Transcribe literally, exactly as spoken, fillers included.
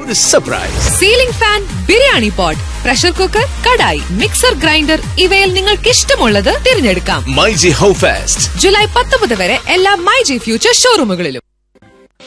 ഒരു surprise. Ceiling fan, biryani pot, pressure cooker, kadai, mixer grinder ഇവയിൽ നിങ്ങൾക്ക് ഇഷ്ടമുള്ളത് തിരഞ്ഞെടുക്കാം. മൈജി ഹോം ഫെസ്റ്റ് ജൂലൈ പത്തൊമ്പത് വരെ എല്ലാ മൈജി ഫ്യൂച്ചർ ഷോറൂമുകളിലും.